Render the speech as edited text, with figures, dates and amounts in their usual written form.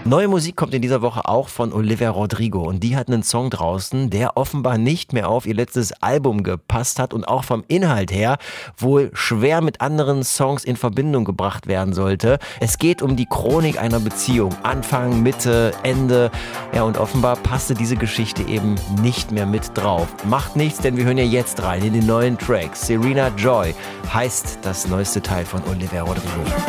Neue Musik kommt in dieser Woche auch von Olivia Rodrigo und die hat einen Song draußen, der offenbar nicht mehr auf ihr letztes Album gepasst hat und auch vom Inhalt her wohl schwer mit anderen Songs in Verbindung gebracht werden sollte. Es geht um die Chronik einer Beziehung, Anfang, Mitte, Ende. Ja, und offenbar passte diese Geschichte eben nicht mehr mit drauf. Macht nichts, denn wir hören ja jetzt rein in den neuen Track. Serena Joy heißt das neueste Teil von Olivia Rodrigo.